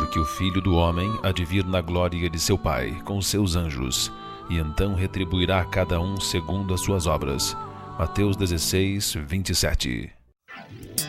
porque o Filho do Homem há de vir na glória de seu Pai com seus anjos, e então retribuirá a cada um segundo as suas obras. Mateus 16, 27.